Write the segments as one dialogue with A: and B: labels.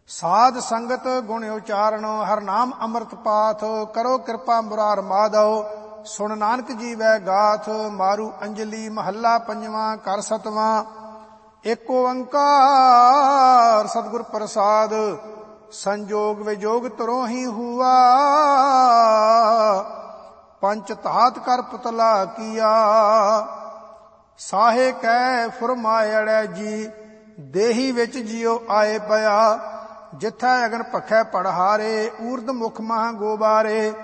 A: ਸਾਧ ਸੰਗਤ ਗੁਣ ਉਚਾਰਨ, ਹਰ ਨਾਮ ਅੰਮ੍ਰਿਤ ਪਾਥ, ਕਰੋ ਕਿਰਪਾ ਮੁਰਾਰ ਮਾਧਵ, ਸੁਣ ਨਾਨਕ ਜੀਵੈ ਗਾਥ। ਮਾਰੂ ਅੰਜਲੀ ਮਹੱਲਾ ਪੰਜਵਾਂ, ਘਰ ਸਤਵਾਂ। ਏਕ ਓੰਕਾਰ ਸਤਿਗੁਰ ਪ੍ਰਸਾਦ, ਸੰਜੋਗ ਵਿਜੋਗ ਤਰੋ ਹੀ ਹੁਆ, ਪੰਚ ਧਾਤ ਕਰ ਪੁਤਲਾ ਕੀਆ। ਸਾਹੇ ਕੈ ਫੁਰਮਾਇੜੈ ਜੀ, ਦੇਹੀ ਵਿੱਚ ਜਿਉ ਆਏ ਪਿਆ, ਜਿਥੈ ਅਗਨ ਭਖੈ ਪੜਹਾਰੇ, ਊਰਧ ਮੁਖ ਮਹਾ ਗੋਬਾਰੇ।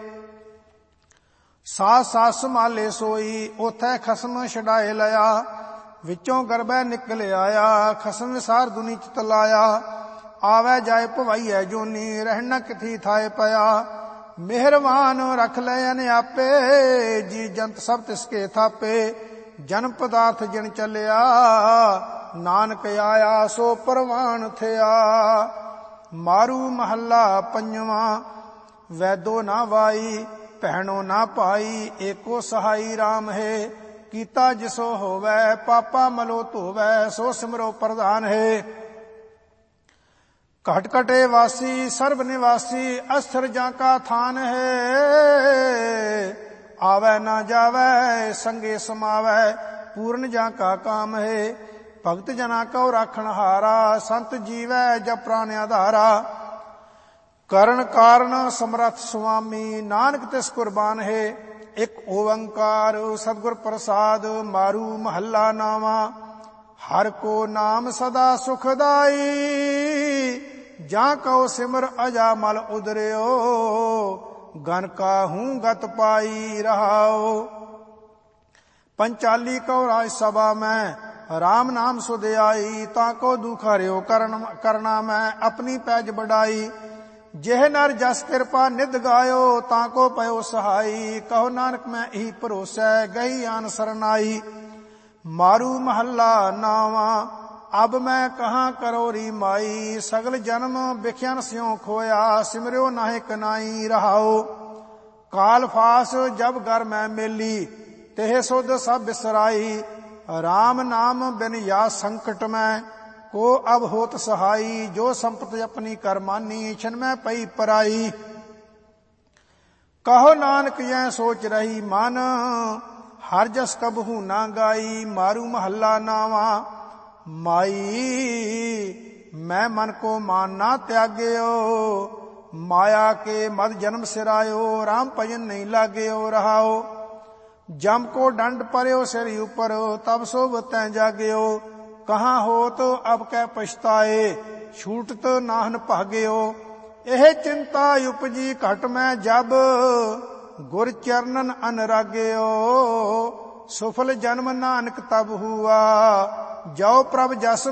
A: ਸਾਸ ਸਾਸ ਸੰਭਾਲੇ ਸੋਈ, ਉਥੈ ਖਸਮ ਛਡਾਏ ਲਿਆ, ਵਿੱਚੋਂ ਗਰਭੈ ਨਿਕਲ ਆਇਆ, ਖਸਮ ਵਿਸਾਰ ਦੁਨੀ ਚਿਤ ਲਾਇਆ। ਆਵੈ ਜਾਏ ਭਵਾਈਐ ਜੋਨੀ, ਰਹਿਣਾ ਕਿਥੀ ਥਾਏ ਪਿਆ, ਮਿਹਰਬਾਨ ਰਖ ਲੈ ਅਨ ਆਪੇ, ਜੀ ਜੰਤ ਸਭ ਤਿਸਕੇ ਥਾਪੇ। ਜਨਮ ਪਦਾਰਥ ਜਿਨ ਚੱਲਿਆ, ਨਾਨਕ ਆਇਆ ਸੋ ਪਰਵਾਨ ਥਿਆ। ਮਾਰੂ ਮਹੱਲਾ ਪੰਜਵਾਂ। ਵੈਦੋ ਨਾ ਵਾਈ, ਭੈਣੋ ਨਾ ਭਾਈ, ਏਕੋ ਸਹਾਈ ਰਾਮ ਹੈ। ਕੀਤਾ ਜਿਸੋ ਹੋਵੈ, ਪਾਪਾ ਮਲੋ ਧੋਵੈ, ਸੋ ਸਿਮਰੋ ਪ੍ਰਧਾਨ ਹੈ। ਘਟ ਘਟੇ ਵਾਸੀ, ਸਰਬ ਨਿਵਾਸੀ, ਅਸਥਿਰ ਜਾਂ ਕਾ ਥਾਨ ਹੈ। ਆਵੈ ਨਾ ਜਾਵੈ, ਸੰਗੇ ਸਮਾਵੈ, ਪੂਰਨ ਜਾਂ ਕਾ ਕਾਮ ਹੈ। ਭਗਤ ਜਨਾ ਕਉ ਰਾਖਣ ਹਾਰਾ, ਸੰਤ ਜੀਵੈ ਜਬ ਪ੍ਰਾਨ ਆਧਾਰਾ। ਕਰਨ ਕਾਰਨ ਸਮਰੱਥ ਸੁਆਮੀ, ਨਾਨਕ ਤਿਸ ਕੁਰਬਾਨ ਹੈ। ਇਕ ਓੰਕਾਰ ਸਤਿਗੁਰ ਪ੍ਰਸਾਦ, ਮਾਰੂ ਮਹੱਲਾ ਨਾਵਾਂ। ਹਰ ਕੋ ਨਾਮ ਸਦਾ ਸੁਖਦਾਈ, ਜਾਂ ਕਉ ਸਿਮਰ ਅਜਾ ਮਲ ਉਦਰਿਓ, ਗਨ ਕਾਹੂ ਗਤ ਪਾਈ ਰਹਾਓ। ਪੰਚਾਲੀ ਕਉ ਰਾਜ ਸਭਾ ਮੈਂ, ਰਾਮ ਨਾਮ ਸੁਧਿਆਈ, ਤਾਂ ਕੋ ਦੁਖ ਹਰਿਓ ਕਰਨਾ ਮੈਂ, ਆਪਣੀ ਪੈਜ ਬੜਾਈ। ਜਿਹ ਨਰ ਜਸ ਕਿਰਪਾ ਨਿਧ ਗਾਇਓ, ਤਾਂ ਕੋ ਪਇਓ ਸਹਾਈ, ਕਹੋ ਨਾਨਕ ਮੈਂ ਇਹੀ ਭਰੋਸੈ, ਗਈ ਆਨ ਸਰਨਾਈ। ਮਾਰੂ ਮਹੱਲਾ ਨਾਵਾਂ। ਅਬ ਮੈਂ ਕਹਾਂ ਕਰੋ ਰੀ ਮਾਈ, ਸਗਲ ਜਨਮ ਬਿਖਿਆਨ ਸਿਉ ਖੋਇਆ, ਸਿਮਰਿਓ ਨਾਹਿ ਕਨਾਈ ਰਹਾਓ। ਕਾਲ ਫਾਸ ਜਬ ਗਰ ਮੈਂ ਮੇਲੀ, ਤਿਹ ਸੁਧ ਸਭ ਬਿਸਰਾਈ। ਰਾਮ ਨਾਮ ਬਿਨ या संकट में, को अब होत सहाई। जो संपत अपनी कर मानी, छिन में पई पराई। कहो नानक यह सोच रही मन, हर जस कबहू ना गाई। मारू महल्ला नावा। माई मैं मन को मान ना त्याग्यो, माया के मद जन्म सिरायो, राम भजन नहीं लाग्यो रहाओ। जम को दंड पर्यो सिर ऊपर, तब सोभ तै जाग्यो। कहाँ होत अब कै पछताए, छूटत नाहन भाग्यो। एह चिंता उपजी घट में जब, गुर चरणन अनुराग्यो। सुफल जन्म नानक तब हुआ, जो प्रभ जस